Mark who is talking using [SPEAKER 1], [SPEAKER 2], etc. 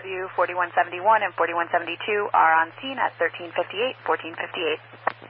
[SPEAKER 1] RW 4171 and 4172 are on scene at 1358, 1458.